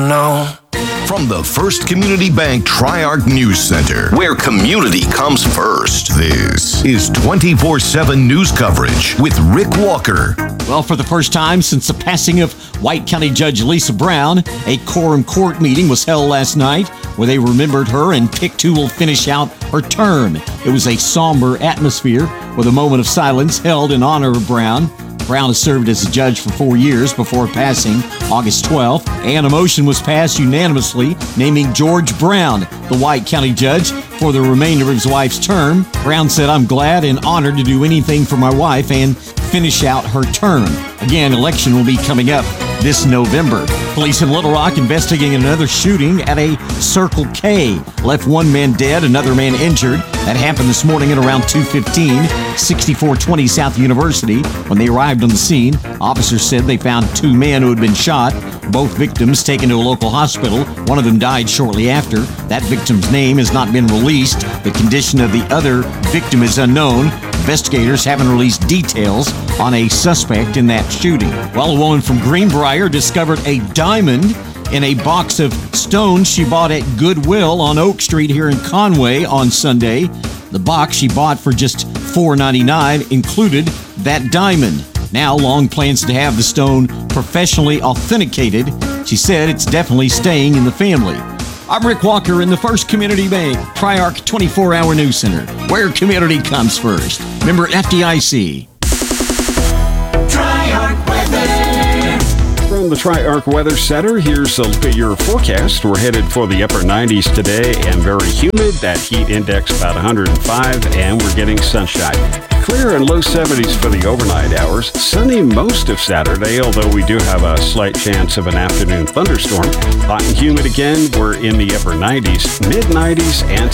No. From the First Community Bank Tri-Arc News Center, where community comes first. This is 24/7 news coverage with Rick Walker. Well, for the first time since the passing of White County Judge Lisa Brown, a quorum court meeting was held last night where they remembered her and picked who will finish out her term. It was a somber atmosphere with a moment of silence held in honor of Brown. Brown has served as a judge for 4 years before passing August 12th, and a motion was passed unanimously naming George Brown the White County judge for the remainder of his wife's term. Brown said, "I'm glad and honored to do anything for my wife and finish out her term." Again, election will be coming up this November. Police in Little Rock investigating another shooting at a Circle K. Left one man dead, another man injured. That happened this morning at around 2:15, 6420 South University. When they arrived on the scene, officers said they found two men who had been shot. Both victims taken to a local hospital. One of them died shortly after. That victim's name has not been released. The condition of the other victim is unknown. Investigators haven't released details on a suspect in that shooting. Well, a woman from Greenbrier discovered a diamond in a box of stones she bought at Goodwill on Oak Street here in Conway on Sunday. The box she bought for just $4.99 included that diamond. Now, Long plans to have the stone professionally authenticated. She said it's definitely staying in the family. I'm Rick Walker in the First Community Bank Tri-Arc 24-hour News Center, where community comes first. Member FDIC. Tri-Arc weather. From the Tri-Arc Weather Center, here's a look at your forecast. We're headed for the upper 90s today and very humid. That heat index about 105, and we're getting sunshine. Clear and low 70s for the overnight hours. Sunny most of Saturday, although we do have a slight chance of an afternoon thunderstorm. Hot and humid again. We're in the upper 90s, mid 90s, and